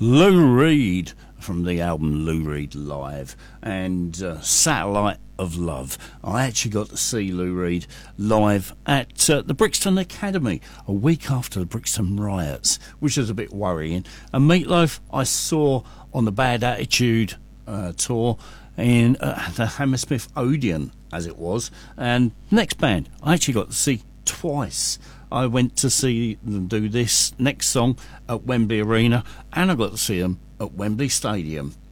Lou Reed from the album Lou Reed Live and Satellite of Love. I actually got to see Lou Reed live at the Brixton Academy a week after the Brixton riots, which was a bit worrying. And Meatloaf I saw on the Bad Attitude tour in the Hammersmith Odeon, as it was. And next band I actually got to see twice. I went to see them do this next song at Wembley Arena, and I got to see them at Wembley Stadium.